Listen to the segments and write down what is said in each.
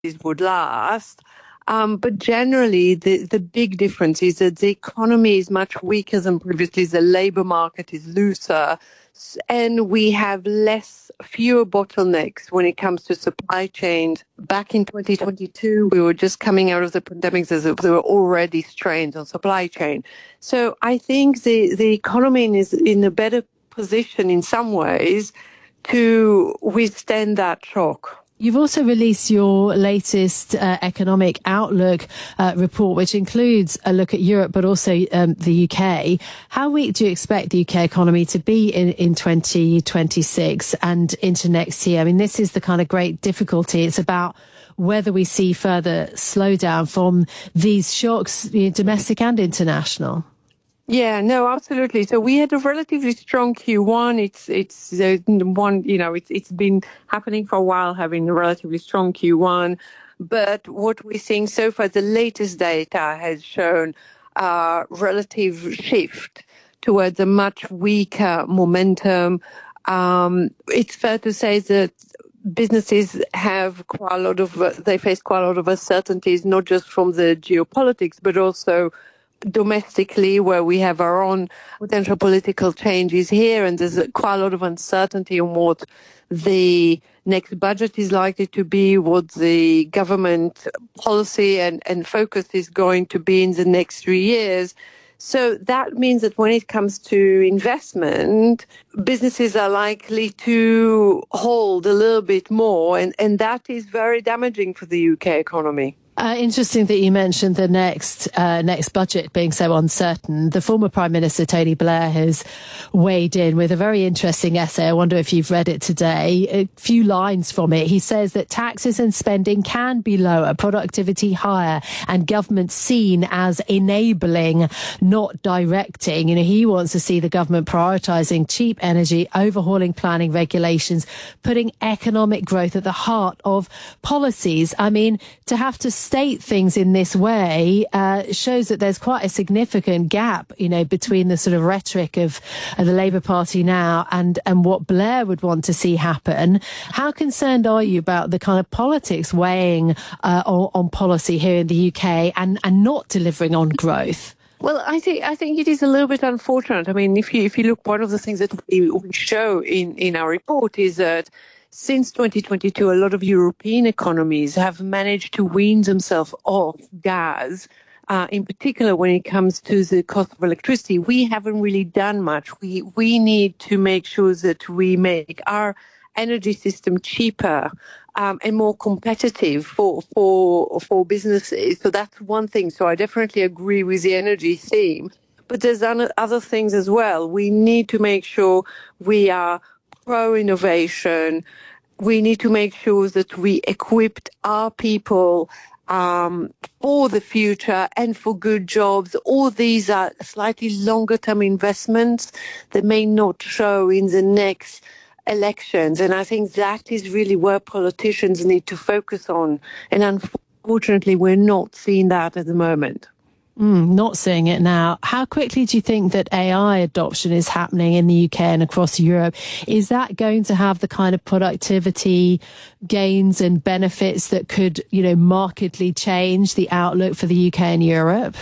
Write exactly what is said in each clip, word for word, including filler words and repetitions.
would last. Um, but generally, the, the big difference is that the economy is much weaker than previously. The labor market is looser, and we have less, fewer bottlenecks when it comes to supply chains. Back in twenty twenty-two, we were just coming out of the pandemic. There were already strains on supply chain. So I think the, the economy is in a better position in some ways to withstand that shock. You've also released your latest uh, economic outlook uh, report, which includes a look at Europe, but also um, the U K. How weak do you expect the U K economy to be in, in twenty twenty-six and into next year? I mean, this is the kind of great difficulty. It's about whether we see further slowdown from these shocks, you know, domestic and international. Yeah, no, absolutely. So we had a relatively strong Q one. It's it's uh, one, you know, it's it's been happening for a while, having a relatively strong Q one. But what we're seeing so far, the latest data has shown a relative shift towards a much weaker momentum. Um, it's fair to say that businesses have quite a lot of, uh, they face quite a lot of uncertainties, not just from the geopolitics, but also domestically, where we have our own potential political changes here, and there's quite a lot of uncertainty on what the next budget is likely to be, what the government policy and, and focus is going to be in the next three years. So that means that when it comes to investment, businesses are likely to hold a little bit more, and, and that is very damaging for the U K economy. Uh, interesting that you mentioned the next uh, next budget being so uncertain. The former Prime Minister, Tony Blair, has weighed in with a very interesting essay. I wonder if you've read it today. A few lines from it. He says that taxes and spending can be lower, productivity higher, and government seen as enabling, not directing. You know, he wants to see the government prioritising cheap energy, overhauling planning regulations, putting economic growth at the heart of policies. I mean, to have to state things in this way uh, shows that there's quite a significant gap, you know, between the sort of rhetoric of uh, the Labour Party now and and what Blair would want to see happen. How concerned are you about the kind of politics weighing uh, on, on policy here in the U K and and not delivering on growth? Well, I think I think it is a little bit unfortunate. I mean, if you if you look, one of the things that we, we show in in our report is that since twenty twenty-two, a lot of European economies have managed to wean themselves off gas, uh, in particular when it comes to the cost of electricity. We haven't really done much. We we need to make sure that we make our energy system cheaper um, and more competitive for for for businesses. So that's one thing. So I definitely agree with the energy theme. But there's other things as well. We need to make sure we are pro-innovation. We need to make sure that we equipped our people um, for the future and for good jobs. All these are slightly longer-term investments that may not show in the next elections. And I think that is really where politicians need to focus on. And unfortunately, we're not seeing that at the moment. Mm, not seeing it now. How quickly do you think that A I adoption is happening in the U K and across Europe? Is that going to have the kind of productivity gains and benefits that could, you know, markedly change the outlook for the U K and Europe?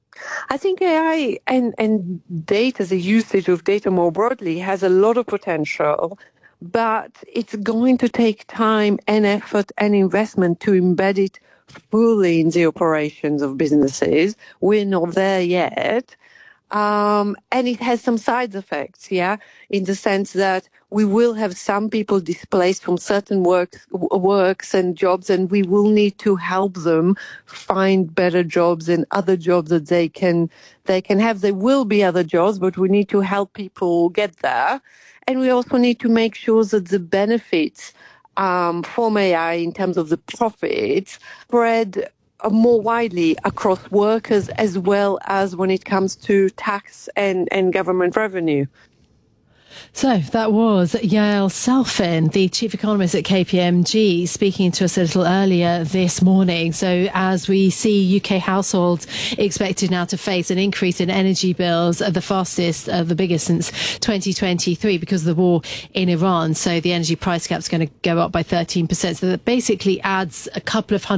I think A I and, and data, the usage of data more broadly, has a lot of potential, but it's going to take time and effort and investment to embed it fully in the operations of businesses. We're not there yet. Um, and it has some side effects, yeah, in the sense that we will have some people displaced from certain works, works and jobs, and we will need to help them find better jobs and other jobs that they can, they can have. There will be other jobs, but we need to help people get there. And we also need to make sure that the benefits Um, from A I in terms of the profits spread uh, more widely across workers as well as when it comes to tax and, and government revenue. So that was Yael Salfin, the chief economist at K P M G, speaking to us a little earlier this morning. So as we see U K households expected now to face an increase in energy bills, uh, the fastest, uh, the biggest since twenty twenty-three because of the war in Iran. So the energy price cap is going to go up by thirteen percent. So that basically adds a couple of hundred